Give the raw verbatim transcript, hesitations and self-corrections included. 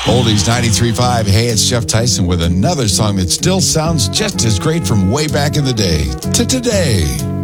Oldies ninety-three point five. Hey, it's Jeff Tyson with another song that still sounds just as great from way back in the day to today.